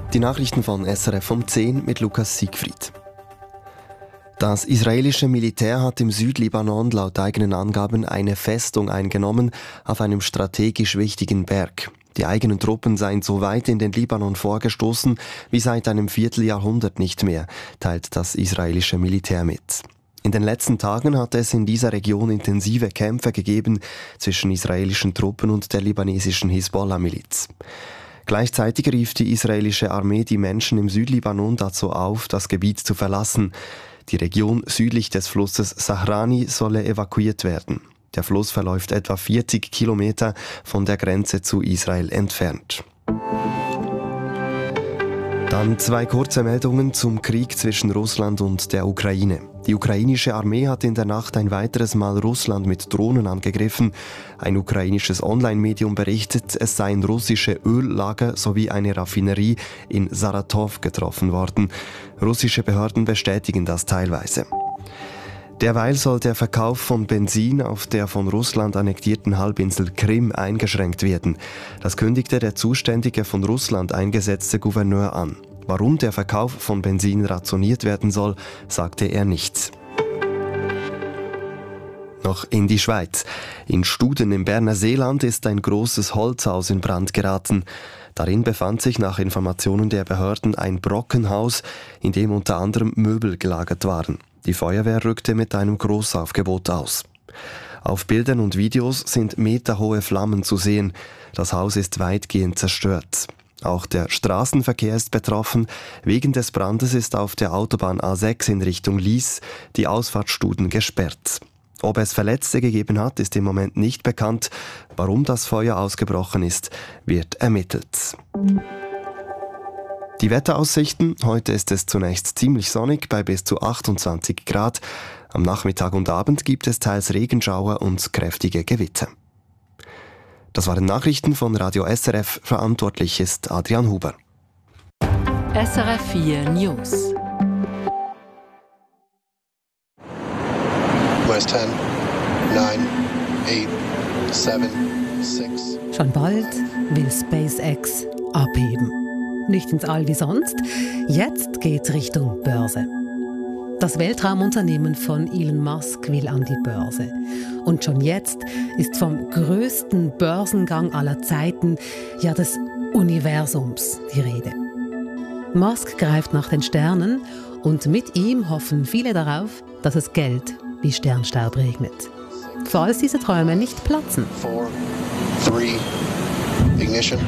Die Nachrichten von SRF um 10 mit Lukas Siegfried. Das israelische Militär hat im Südlibanon laut eigenen Angaben eine Festung eingenommen auf einem strategisch wichtigen Berg. Die eigenen Truppen seien so weit in den Libanon vorgestoßen wie seit einem Vierteljahrhundert nicht mehr, teilt das israelische Militär mit. In den letzten Tagen hat es in dieser Region intensive Kämpfe gegeben zwischen israelischen Truppen und der libanesischen Hisbollah-Miliz. Gleichzeitig rief die israelische Armee die Menschen im Südlibanon dazu auf, das Gebiet zu verlassen. Die Region südlich des Flusses Sahrani solle evakuiert werden. Der Fluss verläuft etwa 40 Kilometer von der Grenze zu Israel entfernt. Dann 2 kurze Meldungen zum Krieg zwischen Russland und der Ukraine. Die ukrainische Armee hat in der Nacht ein weiteres Mal Russland mit Drohnen angegriffen. Ein ukrainisches Online-Medium berichtet, es seien russische Öllager sowie eine Raffinerie in Saratow getroffen worden. Russische Behörden bestätigen das teilweise. Derweil soll der Verkauf von Benzin auf der von Russland annektierten Halbinsel Krim eingeschränkt werden. Das kündigte der zuständige von Russland eingesetzte Gouverneur an. Warum der Verkauf von Benzin rationiert werden soll, sagte er nichts. Noch in die Schweiz. In Studen im Berner Seeland ist ein großes Holzhaus in Brand geraten. Darin befand sich nach Informationen der Behörden ein Brockenhaus, in dem unter anderem Möbel gelagert waren. Die Feuerwehr rückte mit einem Großaufgebot aus. Auf Bildern und Videos sind meterhohe Flammen zu sehen. Das Haus ist weitgehend zerstört. Auch der Straßenverkehr ist betroffen. Wegen des Brandes ist auf der Autobahn A6 in Richtung Lies die Ausfahrt Studen gesperrt. Ob es Verletzte gegeben hat, ist im Moment nicht bekannt. Warum das Feuer ausgebrochen ist, wird ermittelt. Die Wetteraussichten: Heute ist es zunächst ziemlich sonnig bei bis zu 28 Grad. Am Nachmittag und Abend gibt es teils Regenschauer und kräftige Gewitter. Das waren Nachrichten von Radio SRF. Verantwortlich ist Adrian Huber. SRF 4 News. West 10, 9, 8, 7, 6. Schon bald will SpaceX abheben. Nicht ins All wie sonst, jetzt geht's Richtung Börse. Das Weltraumunternehmen von Elon Musk will an die Börse. Und schon jetzt ist vom größten Börsengang aller Zeiten, ja des Universums, die Rede. Musk greift nach den Sternen und mit ihm hoffen viele darauf, dass es Geld wie Sternstaub regnet. Falls diese Träume nicht platzen. 4, 3, Ignition.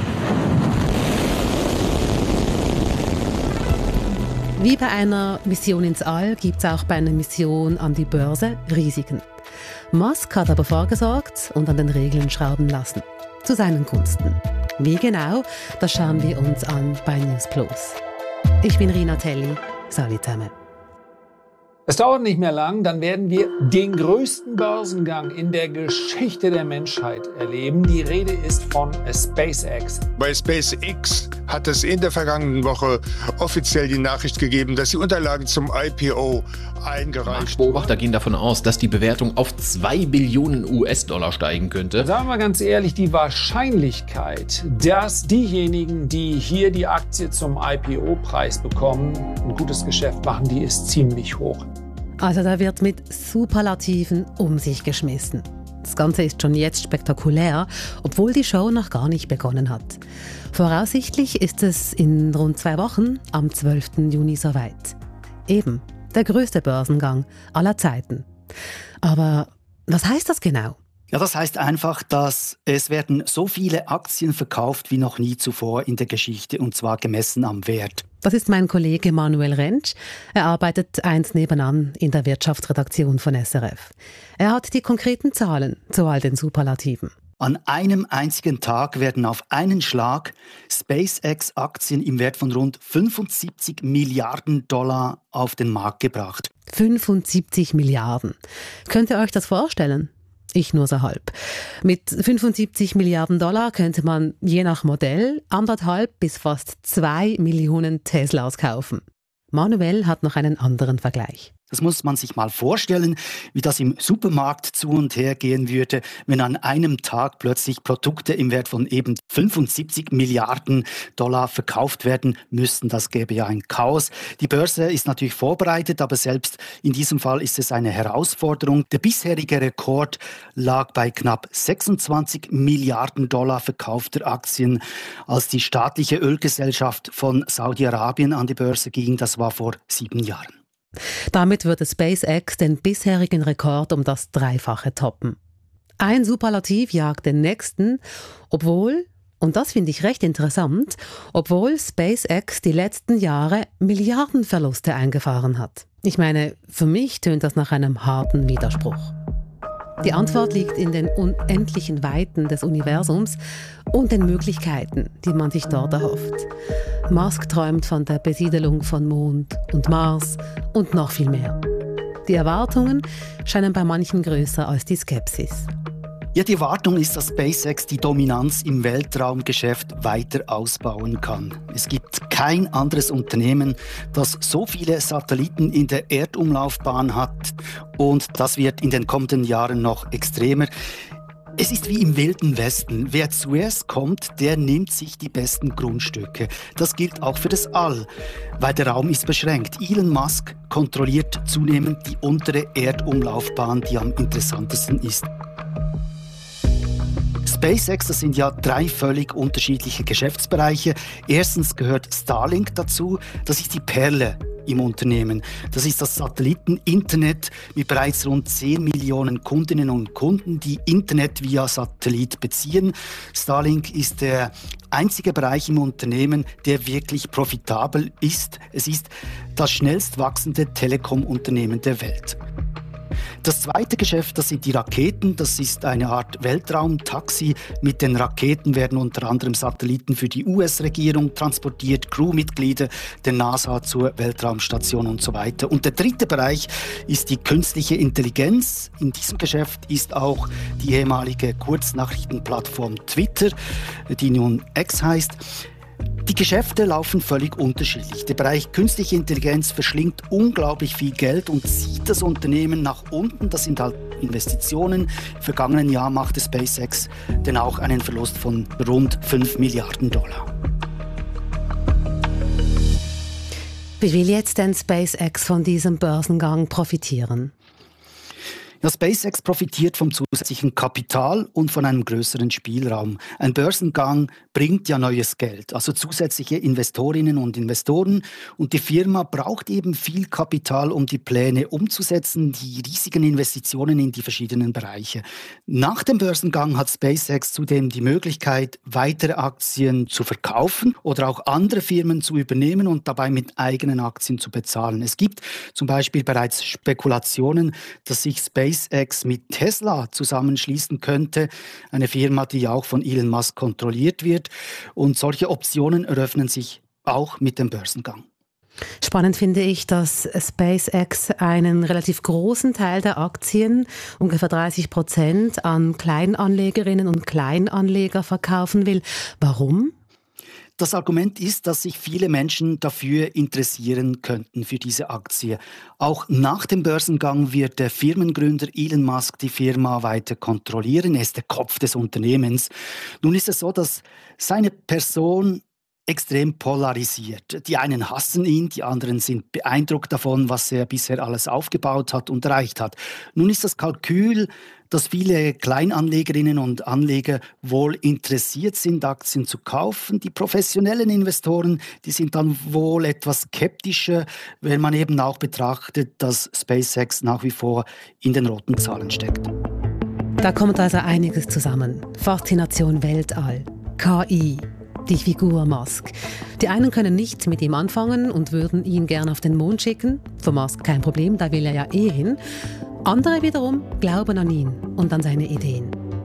Wie bei einer Mission ins All gibt es auch bei einer Mission an die Börse Risiken. Musk hat aber vorgesorgt und an den Regeln schrauben lassen. Zu seinen Gunsten. Wie genau, das schauen wir uns an bei News Plus. Ich bin Rina Telli. Salut zusammen. Es dauert nicht mehr lang, dann werden wir den größten Börsengang in der Geschichte der Menschheit erleben. Die Rede ist von SpaceX. Bei SpaceX hat es in der vergangenen Woche offiziell die Nachricht gegeben, dass die Unterlagen zum IPO eingereicht wurden. Beobachter gehen davon aus, dass die Bewertung auf 2 Billionen US-Dollar steigen könnte. Sagen wir ganz ehrlich, die Wahrscheinlichkeit, dass diejenigen, die hier die Aktie zum IPO-Preis bekommen, ein gutes Geschäft machen, die ist ziemlich hoch. Also da wird mit Superlativen um sich geschmissen. Das Ganze ist schon jetzt spektakulär, obwohl die Show noch gar nicht begonnen hat. Voraussichtlich ist es in rund 2 Wochen, am 12. Juni soweit. Eben, der größte Börsengang aller Zeiten. Aber was heißt das genau? Ja, das heißt einfach, dass es werden so viele Aktien verkauft wie noch nie zuvor in der Geschichte, und zwar gemessen am Wert. Das ist mein Kollege Manuel Rentsch. Er arbeitet eins nebenan in der Wirtschaftsredaktion von SRF. Er hat die konkreten Zahlen zu all den Superlativen. An einem einzigen Tag werden auf einen Schlag SpaceX-Aktien im Wert von rund 75 Milliarden Dollar auf den Markt gebracht. 75 Milliarden. Könnt ihr euch das vorstellen? Ich nur so halb. Mit 75 Milliarden Dollar könnte man je nach Modell 1,5 bis fast 2 Millionen Teslas kaufen. Manuel hat noch einen anderen Vergleich. Das muss man sich mal vorstellen, wie das im Supermarkt zu und her gehen würde, wenn an einem Tag plötzlich Produkte im Wert von eben 75 Milliarden Dollar verkauft werden müssten. Das gäbe ja ein Chaos. Die Börse ist natürlich vorbereitet, aber selbst in diesem Fall ist es eine Herausforderung. Der bisherige Rekord lag bei knapp 26 Milliarden Dollar verkaufter Aktien, als die staatliche Ölgesellschaft von Saudi-Arabien an die Börse ging. Das war vor 7 Jahren. Damit würde SpaceX den bisherigen Rekord um das Dreifache toppen. Ein Superlativ jagt den nächsten, obwohl, und das finde ich recht interessant, obwohl SpaceX die letzten Jahre Milliardenverluste eingefahren hat. Ich meine, für mich tönt das nach einem harten Widerspruch. Die Antwort liegt in den unendlichen Weiten des Universums und den Möglichkeiten, die man sich dort erhofft. Musk träumt von der Besiedelung von Mond und Mars und noch viel mehr. Die Erwartungen scheinen bei manchen größer als die Skepsis. Ja, die Erwartung ist, dass SpaceX die Dominanz im Weltraumgeschäft weiter ausbauen kann. Es gibt kein anderes Unternehmen, das so viele Satelliten in der Erdumlaufbahn hat, und das wird in den kommenden Jahren noch extremer. Es ist wie im Wilden Westen. Wer zuerst kommt, der nimmt sich die besten Grundstücke. Das gilt auch für das All, weil der Raum ist beschränkt. Elon Musk kontrolliert zunehmend die untere Erdumlaufbahn, die am interessantesten ist. SpaceX, das sind ja 3 völlig unterschiedliche Geschäftsbereiche. Erstens gehört Starlink dazu. Das ist die Perle im Unternehmen. Das ist das Satelliten-Internet mit bereits rund 10 Millionen Kundinnen und Kunden, die Internet via Satellit beziehen. Starlink ist der einzige Bereich im Unternehmen, der wirklich profitabel ist. Es ist das schnellst wachsende Telekom-Unternehmen der Welt. Das zweite Geschäft, das sind die Raketen. Das ist eine Art Weltraumtaxi. Mit den Raketen werden unter anderem Satelliten für die US-Regierung transportiert, Crewmitglieder der NASA zur Weltraumstation und so weiter. Und der dritte Bereich ist die künstliche Intelligenz. In diesem Geschäft ist auch die ehemalige Kurznachrichtenplattform Twitter, die nun X heißt. Die Geschäfte laufen völlig unterschiedlich. Der Bereich künstliche Intelligenz verschlingt unglaublich viel Geld und zieht das Unternehmen nach unten. Das sind halt Investitionen. Im vergangenen Jahr machte SpaceX denn auch einen Verlust von rund 5 Milliarden Dollar. Wie will jetzt denn SpaceX von diesem Börsengang profitieren? Ja, SpaceX profitiert vom zusätzlichen Kapital und von einem größeren Spielraum. Ein Börsengang bringt ja neues Geld, also zusätzliche Investorinnen und Investoren. Und die Firma braucht eben viel Kapital, um die Pläne umzusetzen, die riesigen Investitionen in die verschiedenen Bereiche. Nach dem Börsengang hat SpaceX zudem die Möglichkeit, weitere Aktien zu verkaufen oder auch andere Firmen zu übernehmen und dabei mit eigenen Aktien zu bezahlen. Es gibt zum Beispiel bereits Spekulationen, dass sich SpaceX mit Tesla zusammenschließen könnte, eine Firma, die auch von Elon Musk kontrolliert wird. Und solche Optionen eröffnen sich auch mit dem Börsengang. Spannend finde ich, dass SpaceX einen relativ großen Teil der Aktien, ungefähr 30%, an Kleinanlegerinnen und Kleinanleger verkaufen will. Warum? Das Argument ist, dass sich viele Menschen dafür interessieren könnten, für diese Aktie. Auch nach dem Börsengang wird der Firmengründer Elon Musk die Firma weiter kontrollieren. Er ist der Kopf des Unternehmens. Nun ist es so, dass seine Person extrem polarisiert. Die einen hassen ihn, die anderen sind beeindruckt davon, was er bisher alles aufgebaut hat und erreicht hat. Nun ist das Kalkül, dass viele Kleinanlegerinnen und Anleger wohl interessiert sind, Aktien zu kaufen. Die professionellen Investoren, die sind dann wohl etwas skeptischer, wenn man eben auch betrachtet, dass SpaceX nach wie vor in den roten Zahlen steckt. Da kommt also einiges zusammen. Faszination Weltall, KI, die Figur Musk. Die einen können nichts mit ihm anfangen und würden ihn gern auf den Mond schicken. Für Musk kein Problem, da will er ja eh hin. Andere wiederum glauben an ihn und an seine Ideen.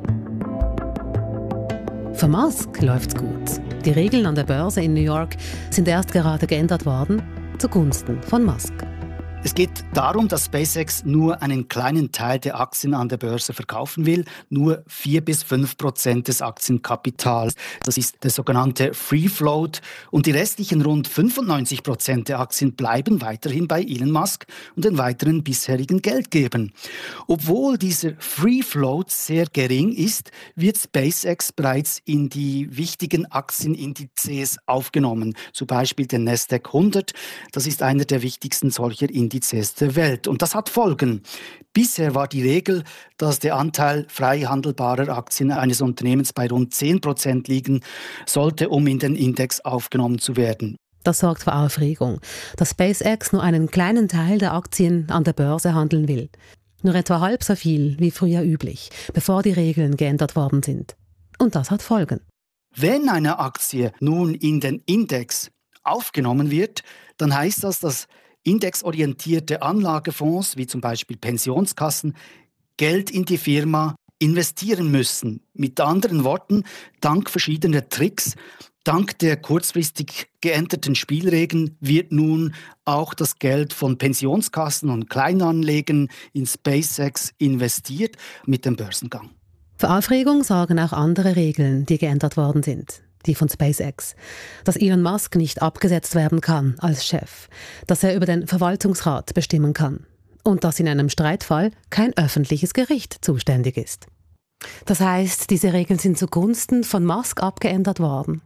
Für Musk läuft's gut. Die Regeln an der Börse in New York sind erst gerade geändert worden, zugunsten von Musk. Es geht darum, dass SpaceX nur einen kleinen Teil der Aktien an der Börse verkaufen will, nur 4-5% des Aktienkapitals. Das ist der sogenannte Free Float. Und die restlichen rund 95% der Aktien bleiben weiterhin bei Elon Musk und den weiteren bisherigen Geldgebern. Obwohl dieser Free Float sehr gering ist, wird SpaceX bereits in die wichtigen Aktienindizes aufgenommen, zum Beispiel den Nasdaq 100. Das ist einer der wichtigsten solcher Indizes der Welt. Und das hat Folgen. Bisher war die Regel, dass der Anteil frei handelbarer Aktien eines Unternehmens bei rund 10% liegen sollte, um in den Index aufgenommen zu werden. Das sorgt für Aufregung, dass SpaceX nur einen kleinen Teil der Aktien an der Börse handeln will. Nur etwa halb so viel wie früher üblich, bevor die Regeln geändert worden sind. Und das hat Folgen. Wenn eine Aktie nun in den Index aufgenommen wird, dann heißt das, dass indexorientierte Anlagefonds, wie zum Beispiel Pensionskassen, Geld in die Firma investieren müssen. Mit anderen Worten, dank verschiedener Tricks, dank der kurzfristig geänderten Spielregeln wird nun auch das Geld von Pensionskassen und Kleinanlegern in SpaceX investiert mit dem Börsengang. Für Aufregung sorgen auch andere Regeln, die geändert worden sind. Die von SpaceX. Dass Elon Musk nicht abgesetzt werden kann als Chef. Dass er über den Verwaltungsrat bestimmen kann. Und dass in einem Streitfall kein öffentliches Gericht zuständig ist. Das heißt, diese Regeln sind zugunsten von Musk abgeändert worden.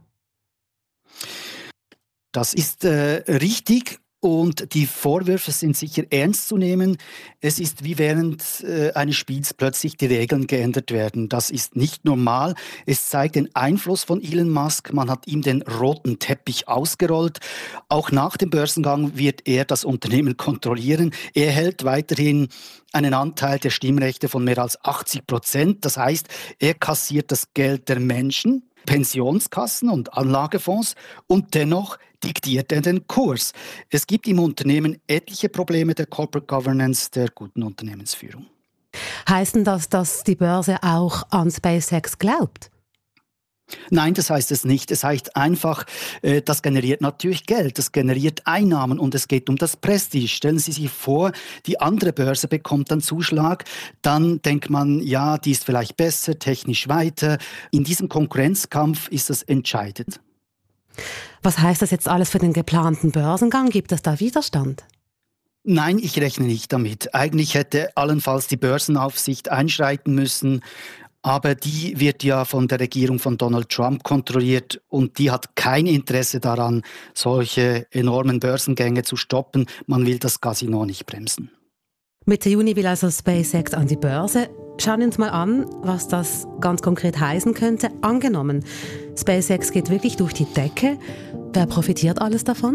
Das ist richtig. Und die Vorwürfe sind sicher ernst zu nehmen. Es ist wie während eines Spiels plötzlich die Regeln geändert werden. Das ist nicht normal. Es zeigt den Einfluss von Elon Musk. Man hat ihm den roten Teppich ausgerollt. Auch nach dem Börsengang wird er das Unternehmen kontrollieren. Er hält weiterhin einen Anteil der Stimmrechte von mehr als 80%. Das heißt, er kassiert das Geld der Menschen, Pensionskassen und Anlagefonds und dennoch diktiert er den Kurs. Es gibt im Unternehmen etliche Probleme der Corporate Governance, der guten Unternehmensführung. Heißt denn das, dass die Börse auch an SpaceX glaubt? Nein, das heißt es nicht. Es heißt einfach, das generiert natürlich Geld, das generiert Einnahmen und es geht um das Prestige. Stellen Sie sich vor, die andere Börse bekommt einen Zuschlag, dann denkt man, ja, die ist vielleicht besser, technisch weiter. In diesem Konkurrenzkampf ist das entscheidend. Was heißt das jetzt alles für den geplanten Börsengang? Gibt es da Widerstand? Nein, ich rechne nicht damit. Eigentlich hätte allenfalls die Börsenaufsicht einschreiten müssen. Aber die wird ja von der Regierung von Donald Trump kontrolliert und die hat kein Interesse daran, solche enormen Börsengänge zu stoppen. Man will das Casino nicht bremsen. Mitte Juni will also SpaceX an die Börse. Schauen wir uns mal an, was das ganz konkret heißen könnte. Angenommen, SpaceX geht wirklich durch die Decke. Wer profitiert alles davon?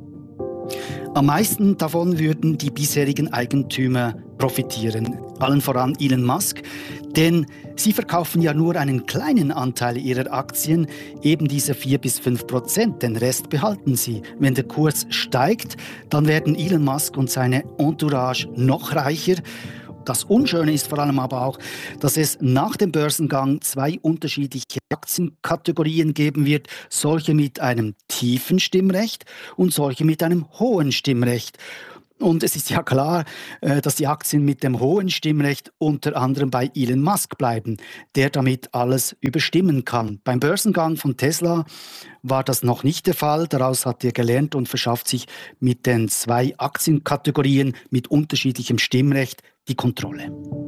Am meisten davon würden die bisherigen Eigentümer profitieren, allen voran Elon Musk, denn sie verkaufen ja nur einen kleinen Anteil ihrer Aktien, eben diese 4-5%, den Rest behalten sie. Wenn der Kurs steigt, dann werden Elon Musk und seine Entourage noch reicher. Das Unschöne ist vor allem aber auch, dass es nach dem Börsengang zwei unterschiedliche Aktienkategorien geben wird, solche mit einem tiefen Stimmrecht und solche mit einem hohen Stimmrecht. Und es ist ja klar, dass die Aktien mit dem hohen Stimmrecht unter anderem bei Elon Musk bleiben, der damit alles überstimmen kann. Beim Börsengang von Tesla war das noch nicht der Fall. Daraus hat er gelernt und verschafft sich mit den zwei Aktienkategorien mit unterschiedlichem Stimmrecht die Kontrolle.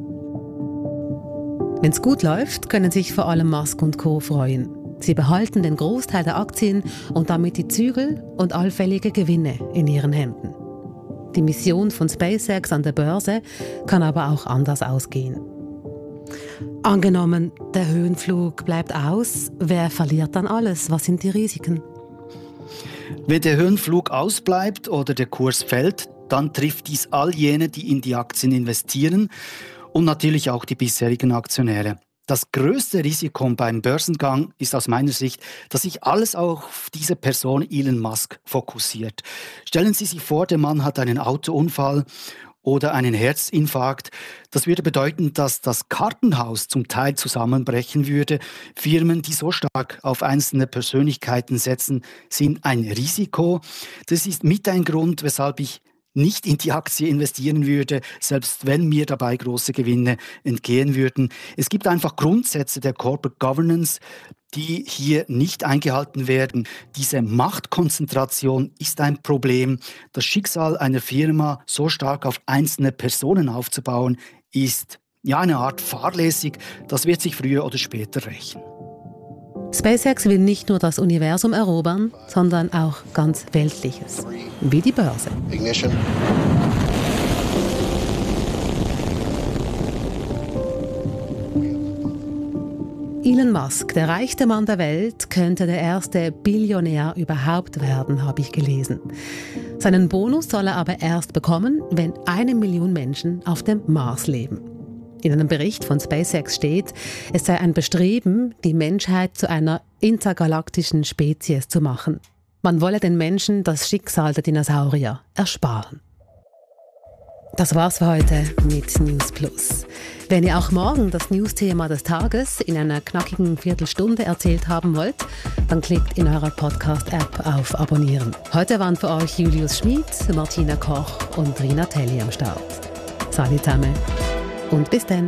Wenn es gut läuft, können sich vor allem Musk und Co. freuen. Sie behalten den Großteil der Aktien und damit die Zügel und allfällige Gewinne in ihren Händen. Die Mission von SpaceX an der Börse kann aber auch anders ausgehen. Angenommen, der Höhenflug bleibt aus, wer verliert dann alles? Was sind die Risiken? Wenn der Höhenflug ausbleibt oder der Kurs fällt, dann trifft dies all jene, die in die Aktien investieren und natürlich auch die bisherigen Aktionäre. Das größte Risiko beim Börsengang ist aus meiner Sicht, dass sich alles auf diese Person Elon Musk fokussiert. Stellen Sie sich vor, der Mann hat einen Autounfall oder einen Herzinfarkt. Das würde bedeuten, dass das Kartenhaus zum Teil zusammenbrechen würde. Firmen, die so stark auf einzelne Persönlichkeiten setzen, sind ein Risiko. Das ist mit ein Grund, weshalb ich nicht in die Aktie investieren würde, selbst wenn mir dabei große Gewinne entgehen würden. Es gibt einfach Grundsätze der Corporate Governance, die hier nicht eingehalten werden. Diese Machtkonzentration ist ein Problem. Das Schicksal einer Firma so stark auf einzelne Personen aufzubauen, ist ja eine Art fahrlässig. Das wird sich früher oder später rächen. SpaceX will nicht nur das Universum erobern, sondern auch ganz Weltliches, wie die Börse. Ignition. Elon Musk, der reichste Mann der Welt, könnte der erste Billionär überhaupt werden, habe ich gelesen. Seinen Bonus soll er aber erst bekommen, wenn 1 Million Menschen auf dem Mars leben. In einem Bericht von SpaceX steht, es sei ein Bestreben, die Menschheit zu einer intergalaktischen Spezies zu machen. Man wolle den Menschen das Schicksal der Dinosaurier ersparen. Das war's für heute mit News Plus. Wenn ihr auch morgen das News-Thema des Tages in einer knackigen Viertelstunde erzählt haben wollt, dann klickt in eurer Podcast-App auf Abonnieren. Heute waren für euch Julius Schmid, Martina Koch und Rina Telli am Start. Salut zusammen und bis dann.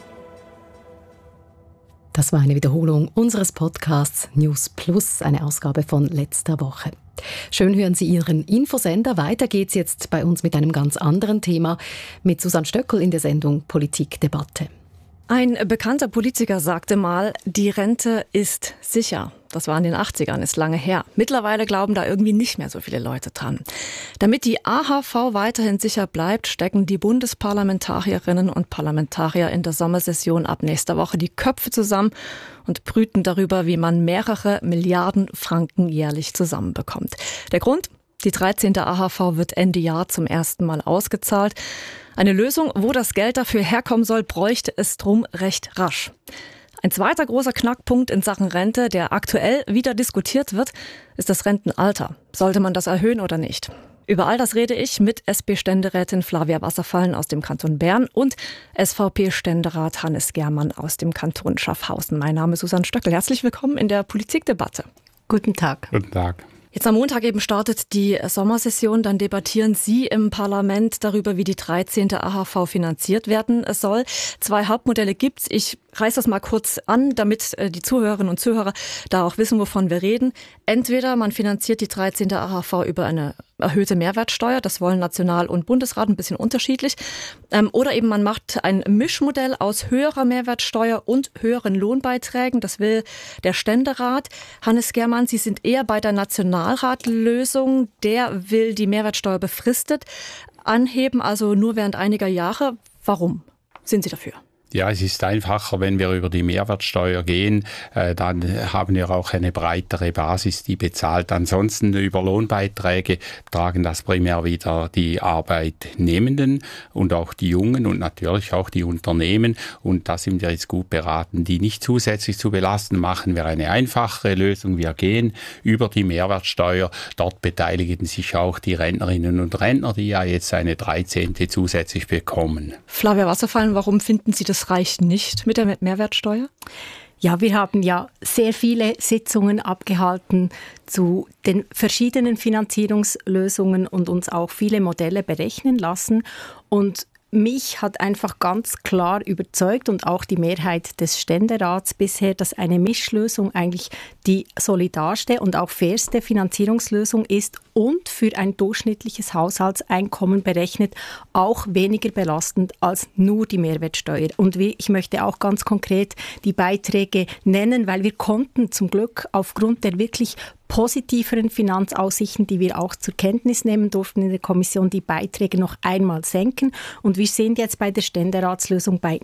Das war eine Wiederholung unseres Podcasts News Plus, eine Ausgabe von letzter Woche. Schön hören Sie Ihren Infosender. Weiter geht's jetzt bei uns mit einem ganz anderen Thema, mit Susanne Stöckel in der Sendung Politikdebatte. Ein bekannter Politiker sagte mal, die Rente ist sicher. Das war in den 80ern, ist lange her. Mittlerweile glauben da irgendwie nicht mehr so viele Leute dran. Damit die AHV weiterhin sicher bleibt, stecken die Bundesparlamentarierinnen und Parlamentarier in der Sommersession ab nächster Woche die Köpfe zusammen und brüten darüber, wie man mehrere Milliarden Franken jährlich zusammenbekommt. Der Grund? Die 13. AHV wird Ende Jahr zum ersten Mal ausgezahlt. Eine Lösung, wo das Geld dafür herkommen soll, bräuchte es drum recht rasch. Ein zweiter großer Knackpunkt in Sachen Rente, der aktuell wieder diskutiert wird, ist das Rentenalter. Sollte man das erhöhen oder nicht? Über all das rede ich mit SP-Ständerätin Flavia Wasserfallen aus dem Kanton Bern und SVP-Ständerat Hannes Germann aus dem Kanton Schaffhausen. Mein Name ist Susanne Stöckel. Herzlich willkommen in der Politikdebatte. Guten Tag. Guten Tag. Jetzt am Montag eben startet die Sommersession, dann debattieren Sie im Parlament darüber, wie die 13. AHV finanziert werden soll. 2 Hauptmodelle gibt's. Ich reiß das mal kurz an, damit die Zuhörerinnen und Zuhörer da auch wissen, wovon wir reden. Entweder man finanziert die 13. AHV über eine erhöhte Mehrwertsteuer, das wollen National- und Bundesrat ein bisschen unterschiedlich, oder eben man macht ein Mischmodell aus höherer Mehrwertsteuer und höheren Lohnbeiträgen, das will der Ständerat. Hannes Germann, Sie sind eher bei der Nationalratlösung, der will die Mehrwertsteuer befristet anheben, also nur während einiger Jahre. Warum sind Sie dafür? Ja, es ist einfacher, wenn wir über die Mehrwertsteuer gehen, dann haben wir auch eine breitere Basis, die bezahlt. Ansonsten über Lohnbeiträge tragen das primär wieder die Arbeitnehmenden und auch die Jungen und natürlich auch die Unternehmen. Und da sind wir jetzt gut beraten, die nicht zusätzlich zu belasten. Machen wir eine einfachere Lösung. Wir gehen über die Mehrwertsteuer. Dort beteiligen sich auch die Rentnerinnen und Rentner, die ja jetzt eine 13. zusätzlich bekommen. Flavia Wasserfallen, warum finden Sie das reicht nicht mit der Mehrwertsteuer? Ja, wir haben ja sehr viele Sitzungen abgehalten zu den verschiedenen Finanzierungslösungen und uns auch viele Modelle berechnen lassen. Und mich hat einfach ganz klar überzeugt und auch die Mehrheit des Ständerats bisher, dass eine Mischlösung eigentlich die solidarste und auch fairste Finanzierungslösung ist und für ein durchschnittliches Haushaltseinkommen berechnet auch weniger belastend als nur die Mehrwertsteuer. Und ich möchte auch ganz konkret die Beiträge nennen, weil wir konnten zum Glück aufgrund der wirklich positiveren Finanzaussichten, die wir auch zur Kenntnis nehmen durften in der Kommission, die Beiträge noch einmal senken. Und wir sind jetzt bei der Ständeratslösung bei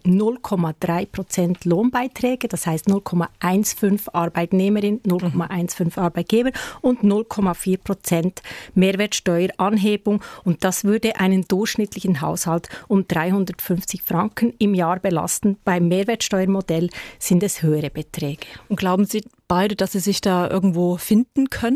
0,3% Lohnbeiträge, das heißt 0,15 Arbeitnehmerin, 0,15 Arbeitgeber und 0,4% Mehrwertsteueranhebung. Und das würde einen durchschnittlichen Haushalt um 350 Franken im Jahr belasten. Beim Mehrwertsteuermodell sind es höhere Beträge. Und glauben Sie beide, dass Sie sich da irgendwo finden können?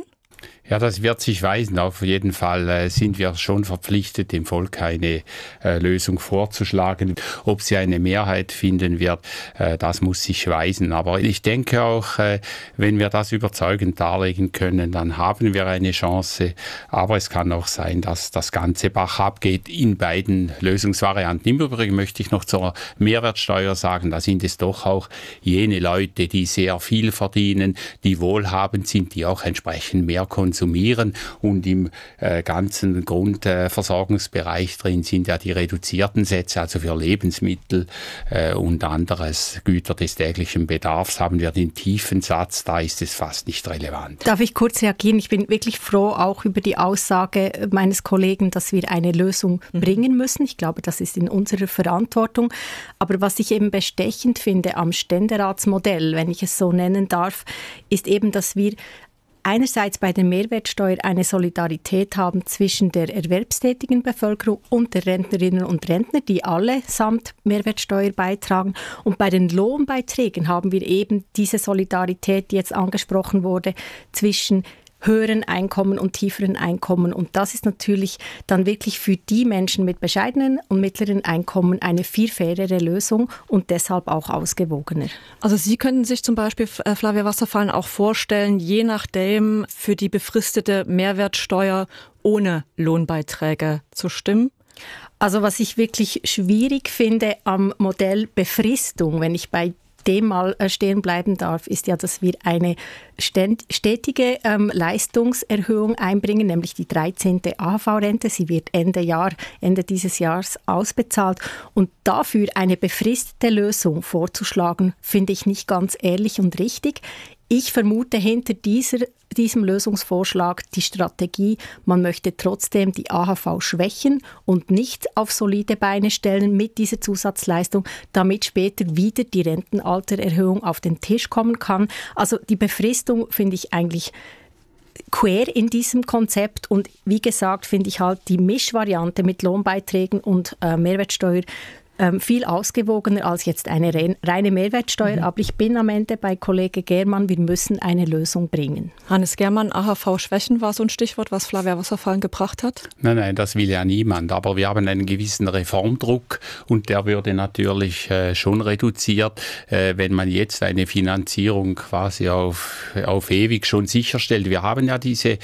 Ja, das wird sich weisen. Auf jeden Fall sind wir schon verpflichtet, dem Volk eine Lösung vorzuschlagen. Ob sie eine Mehrheit finden wird, das muss sich weisen. Aber ich denke auch, wenn wir das überzeugend darlegen können, dann haben wir eine Chance. Aber es kann auch sein, dass das Ganze Bach abgeht in beiden Lösungsvarianten. Im Übrigen möchte ich noch zur Mehrwertsteuer sagen, da sind es doch auch jene Leute, die sehr viel verdienen, die wohlhabend sind, die auch entsprechend mehr konsumieren. Und im ganzen Grundversorgungsbereich drin sind ja die reduzierten Sätze, also für Lebensmittel und anderes Güter des täglichen Bedarfs haben wir den tiefen Satz, da ist es fast nicht relevant. Darf ich kurz reagieren? Ich bin wirklich froh auch über die Aussage meines Kollegen, dass wir eine Lösung bringen müssen. Ich glaube, das ist in unserer Verantwortung. Aber was ich eben bestechend finde am Ständeratsmodell, wenn ich es so nennen darf, ist eben, dass wir einerseits bei der Mehrwertsteuer eine Solidarität haben zwischen der erwerbstätigen Bevölkerung und der Rentnerinnen und Rentner, die alle samt Mehrwertsteuer beitragen. Und bei den Lohnbeiträgen haben wir eben diese Solidarität, die jetzt angesprochen wurde, zwischen höheren Einkommen und tieferen Einkommen. Und das ist natürlich dann wirklich für die Menschen mit bescheidenen und mittleren Einkommen eine viel fairere Lösung und deshalb auch ausgewogener. Also Sie könnten sich zum Beispiel, Flavia Wasserfallen, auch vorstellen, je nachdem für die befristete Mehrwertsteuer ohne Lohnbeiträge zu stimmen? Also was ich wirklich schwierig finde am Modell Befristung, wenn ich bei dem mal stehen bleiben darf, ist ja, dass wir eine stetige Leistungserhöhung einbringen, nämlich die 13. AHV-Rente. Sie wird Ende dieses Jahres ausbezahlt. Und dafür eine befristete Lösung vorzuschlagen, finde ich nicht ganz ehrlich und richtig. Ich vermute hinter diesem Lösungsvorschlag die Strategie, man möchte trotzdem die AHV schwächen und nicht auf solide Beine stellen mit dieser Zusatzleistung, damit später wieder die Rentenaltererhöhung auf den Tisch kommen kann. Also die Befristung finde ich eigentlich quer in diesem Konzept und wie gesagt finde ich halt die Mischvariante mit Lohnbeiträgen und Mehrwertsteuer viel ausgewogener als jetzt eine reine Mehrwertsteuer. Aber ich bin am Ende bei Kollege Germann, wir müssen eine Lösung bringen. Hannes Germann, AHV-Schwächen war so ein Stichwort, was Flavia Wasserfallen gebracht hat? Nein, das will ja niemand. Aber wir haben einen gewissen Reformdruck und der würde natürlich schon reduziert, wenn man jetzt eine Finanzierung quasi auf ewig schon sicherstellt. Wir haben ja diese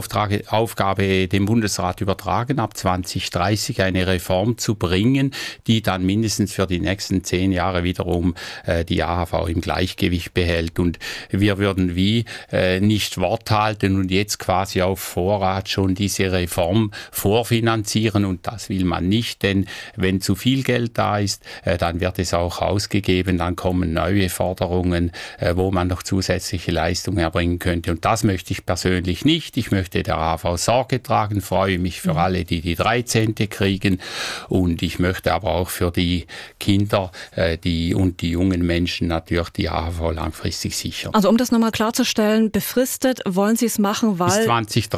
Aufgabe dem Bundesrat übertragen, ab 2030 eine Reform zu bringen, die dann mindestens für die nächsten 10 Jahre wiederum die AHV im Gleichgewicht behält. Und wir würden nicht Wort halten und jetzt quasi auf Vorrat schon diese Reform vorfinanzieren und das will man nicht, denn wenn zu viel Geld da ist, dann wird es auch ausgegeben, dann kommen neue Forderungen, wo man noch zusätzliche Leistungen erbringen könnte und das möchte ich persönlich nicht. Ich möchte der AHV Sorge tragen, freue mich für alle, die 13. kriegen und ich möchte aber auch für die Kinder und die jungen Menschen natürlich die AHV langfristig sichern. Also um das nochmal klarzustellen, befristet wollen Sie es machen, weil bis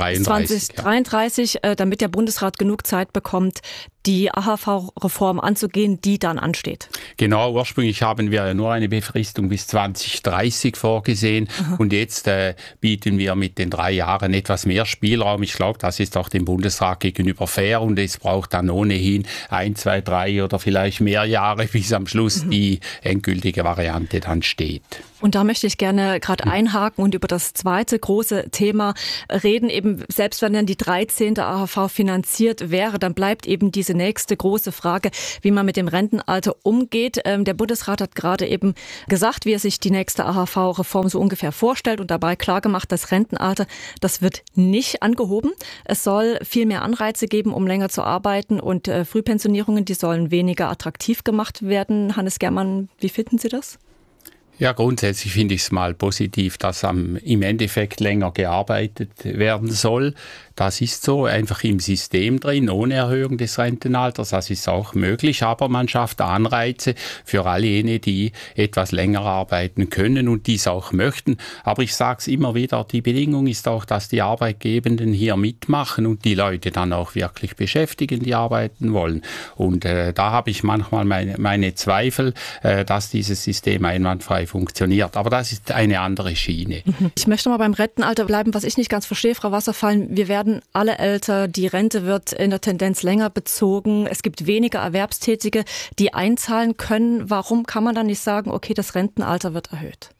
2033, damit der Bundesrat genug Zeit bekommt, die AHV-Reform anzugehen, die dann ansteht. Genau, ursprünglich haben wir ja nur eine Befristung bis 2030 vorgesehen und jetzt bieten wir mit den 3 Jahren etwas mehr Spielraum. Ich glaube, das ist auch dem Bundesrat gegenüber fair und es braucht dann ohnehin 1, 2, 3 oder vielleicht mehr Jahre, bis am Schluss die endgültige Variante dann steht. Und da möchte ich gerne gerade einhaken und über das zweite große Thema reden. Eben selbst wenn dann die 13. AHV finanziert wäre, dann bleibt eben diese nächste große Frage, wie man mit dem Rentenalter umgeht. Der Bundesrat hat gerade eben gesagt, wie er sich die nächste AHV-Reform so ungefähr vorstellt und dabei klargemacht, das Rentenalter, das wird nicht angehoben. Es soll viel mehr Anreize geben, um länger zu arbeiten und Frühpensionierungen, die sollen weniger attraktiv gemacht werden. Hannes Germann, wie finden Sie das? Ja, grundsätzlich finde ich es mal positiv, dass im Endeffekt länger gearbeitet werden soll. Das ist so einfach im System drin, ohne Erhöhung des Rentenalters. Das ist auch möglich, aber man schafft Anreize für all jene, die etwas länger arbeiten können und dies auch möchten. Aber ich sage es immer wieder, die Bedingung ist auch, dass die Arbeitgebenden hier mitmachen und die Leute dann auch wirklich beschäftigen, die arbeiten wollen. Und da habe ich manchmal meine Zweifel, dass dieses System einwandfrei funktioniert. Aber das ist eine andere Schiene. Ich möchte mal beim Rentenalter bleiben, was ich nicht ganz verstehe, Frau Wasserfall. Wir werden alle älter, die Rente wird in der Tendenz länger bezogen. Es gibt weniger Erwerbstätige, die einzahlen können. Warum kann man dann nicht sagen, okay, das Rentenalter wird erhöht?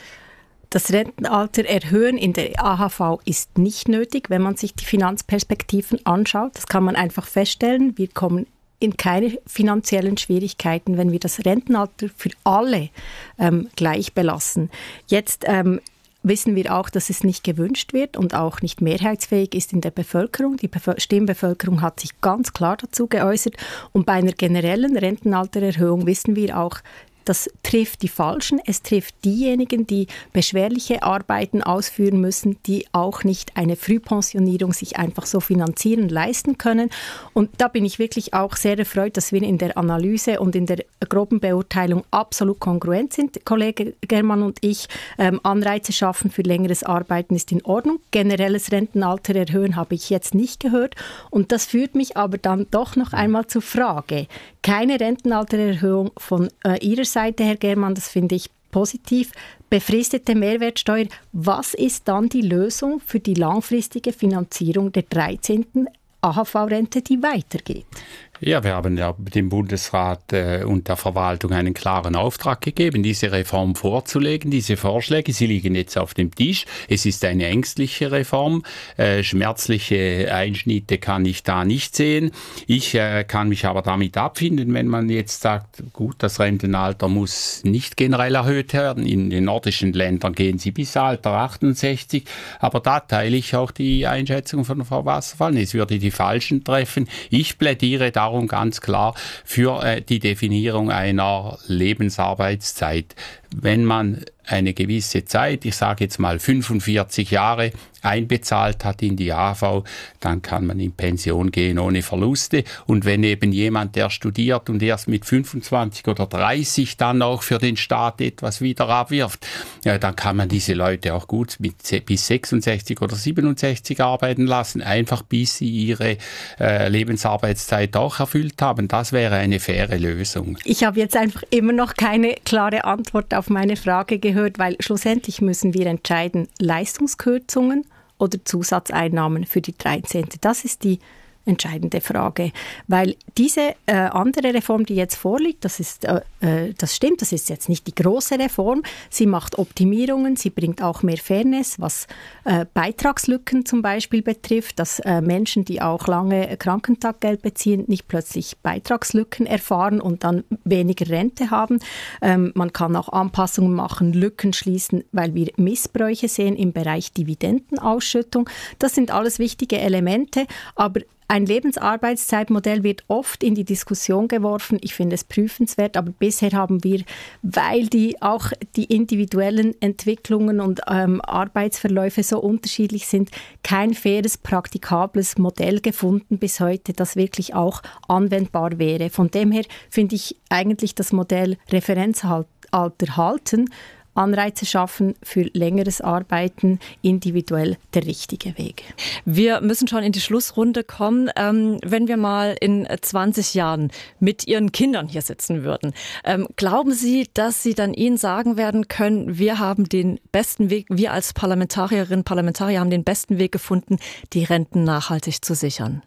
Das Rentenalter erhöhen in der AHV ist nicht nötig, wenn man sich die Finanzperspektiven anschaut. Das kann man einfach feststellen. Wir kommen in keine finanziellen Schwierigkeiten, wenn wir das Rentenalter für alle gleich belassen. Jetzt wissen wir auch, dass es nicht gewünscht wird und auch nicht mehrheitsfähig ist in der Bevölkerung. Die Stimmbevölkerung hat sich ganz klar dazu geäußert. Und bei einer generellen Rentenaltererhöhung wissen wir auch, das trifft die Falschen. Es trifft diejenigen, die beschwerliche Arbeiten ausführen müssen, die auch nicht eine Frühpensionierung sich einfach so finanzieren, leisten können. Und da bin ich wirklich auch sehr erfreut, dass wir in der Analyse und in der groben Beurteilung absolut kongruent sind. Kollege Germann und ich, Anreize schaffen für längeres Arbeiten ist in Ordnung. Generelles Rentenalter erhöhen habe ich jetzt nicht gehört. Und das führt mich aber dann doch noch einmal zur Frage. Keine Rentenaltererhöhung von Ihrer Seite, Herr Germann, das finde ich positiv. Befristete Mehrwertsteuer, was ist dann die Lösung für die langfristige Finanzierung der 13. AHV-Rente, die weitergeht? Ja, wir haben ja dem Bundesrat und der Verwaltung einen klaren Auftrag gegeben, diese Reform vorzulegen. Diese Vorschläge, sie liegen jetzt auf dem Tisch. Es ist eine ängstliche Reform. Schmerzliche Einschnitte kann ich da nicht sehen. Ich kann mich aber damit abfinden, wenn man jetzt sagt, gut, das Rentenalter muss nicht generell erhöht werden. In den nordischen Ländern gehen sie bis Alter 68. Aber da teile ich auch die Einschätzung von Frau Wasserfall. Es würde die Falschen treffen. Ich plädiere darum ganz klar für die Definierung einer Lebensarbeitszeit. Wenn man eine gewisse Zeit, ich sage jetzt mal 45 Jahre, einbezahlt hat in die AHV, dann kann man in Pension gehen ohne Verluste. Und wenn eben jemand, der studiert und erst mit 25 oder 30 dann auch für den Staat etwas wieder abwirft, ja, dann kann man diese Leute auch gut bis 66 oder 67 arbeiten lassen, einfach bis sie ihre Lebensarbeitszeit auch erfüllt haben. Das wäre eine faire Lösung. Ich habe jetzt einfach immer noch keine klare Antwort auf meine Frage gehört, weil schlussendlich müssen wir entscheiden, Leistungskürzungen oder Zusatzeinnahmen für die 13. Das ist die entscheidende Frage, weil diese andere Reform, die jetzt vorliegt, das stimmt, das ist jetzt nicht die große Reform. Sie macht Optimierungen, sie bringt auch mehr Fairness, was Beitragslücken zum Beispiel betrifft, dass Menschen, die auch lange Krankentaggeld beziehen, nicht plötzlich Beitragslücken erfahren und dann weniger Rente haben. Man kann auch Anpassungen machen, Lücken schließen, weil wir Missbräuche sehen im Bereich Dividendenausschüttung. Das sind alles wichtige Elemente, aber ein Lebensarbeitszeitmodell wird oft in die Diskussion geworfen. Ich finde es prüfenswert, aber bisher haben wir, weil auch die individuellen Entwicklungen und Arbeitsverläufe so unterschiedlich sind, kein faires, praktikables Modell gefunden bis heute, das wirklich auch anwendbar wäre. Von dem her finde ich eigentlich das Modell Referenzalter halten, Anreize schaffen für längeres Arbeiten, individuell der richtige Weg. Wir müssen schon in die Schlussrunde kommen. Wenn wir mal in 20 Jahren mit Ihren Kindern hier sitzen würden, glauben Sie, dass Sie dann ihnen sagen werden können, wir haben den besten Weg, wir als Parlamentarierinnen und Parlamentarier haben den besten Weg gefunden, die Renten nachhaltig zu sichern?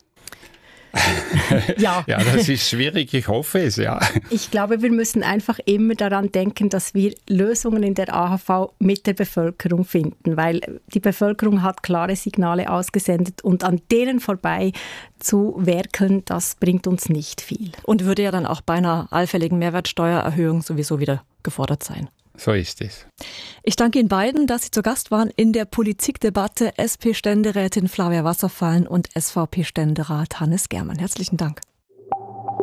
Ja. Ja, das ist schwierig, ich hoffe es, ja. Ich glaube, wir müssen einfach immer daran denken, dass wir Lösungen in der AHV mit der Bevölkerung finden, weil die Bevölkerung hat klare Signale ausgesendet und an denen vorbei zu werkeln, das bringt uns nicht viel. Und würde ja dann auch bei einer allfälligen Mehrwertsteuererhöhung sowieso wieder gefordert sein. So ist es. Ich danke Ihnen beiden, dass Sie zu Gast waren in der Politikdebatte, SP-Ständerätin Flavia Wasserfall und SVP-Ständerat Hannes Germann. Herzlichen Dank.